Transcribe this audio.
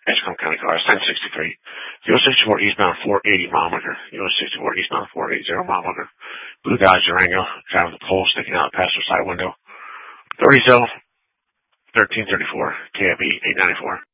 Edgecombe County cars, 1063. US 64 eastbound 480 mile marker. US 64 eastbound 480 mile marker. Blue Dodge Durango, driving the pole sticking out the passenger side window. 30 1334, KIB 894.